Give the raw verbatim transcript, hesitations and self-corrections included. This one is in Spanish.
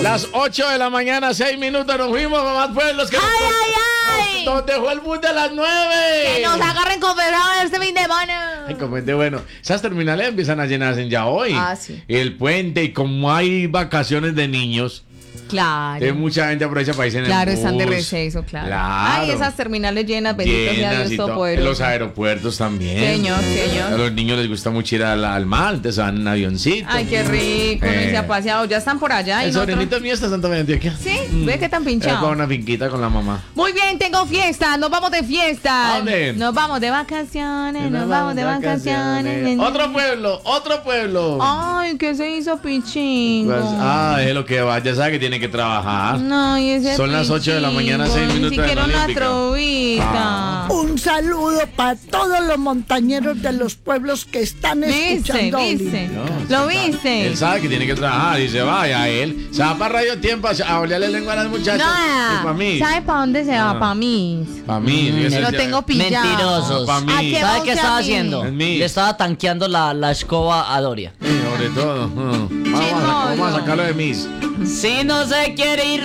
Las ocho de la mañana, seis minutos, nos fuimos a más pueblos. Que ¡Ay, nos... ay, ay! Nos dejó el bus de las nueve. Que nos agarren confesado este fin de semana. Ay, como es de bueno. Esas terminales empiezan a llenarse ya hoy. Ah, sí. El puente, y como hay vacaciones de niños, Claro. eh, mucha gente aprovecha para irse en Claro, el bus. están de receso, claro. Claro. Ay, esas terminales llenas, bendito sea Llenas Dios y todo. Todopoderoso. Los aeropuertos también. Señor, A señor. los niños les gusta mucho ir al, al mar, entonces van en avioncito. Ay, qué rico, Eh. no se ha paseado. Ya están por allá. y El nosotros- sobrinito mío está en Santa María de Antioquia. Sí, Mm. ve que tan Él pinchado. va a una finquita con la mamá. Muy bien, tengo fiesta. Nos vamos de fiesta. ¿A dónde? Nos vamos de vacaciones. Nos vamos de vacaciones. Otro pueblo, otro pueblo. Ay, ¿qué se hizo pichingo? Pues, ah, es lo que va, ya sabe que tiene que trabajar. No, y ese Son las ocho de la mañana, pichingo, seis minutos Ni de siquiera la una Olímpica. trovita. Ah. Un saludo para todos los montañeros de los pueblos que están ¿Viste? escuchando. ¿Viste? No, ¿Lo él sabe- viste? Él sabe que tiene que trabajar y se vaya él. Se va para Radio Tiempo a a olearle lengua a las muchachas. Nada. Y para mí. ¿Sabe para dónde se va? Ah. Para mí. Para mí. Me ese lo ya- tengo pillado. Mentirosos. Pa' mí. ¿A qué va ¿Sabe qué usted estaba a mí? haciendo? Es mí. Le estaba tanqueando la, la escoba a Doria. Sí, sobre todo. Mm. Vamos, a, vamos a sacarlo de mis. Si no se quiere ir